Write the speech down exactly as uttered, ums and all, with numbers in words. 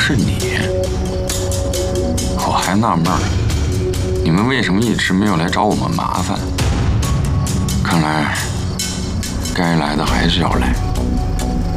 是你，我还纳闷儿，你们为什么一直没有来找我们麻烦？看来该来的还是要来。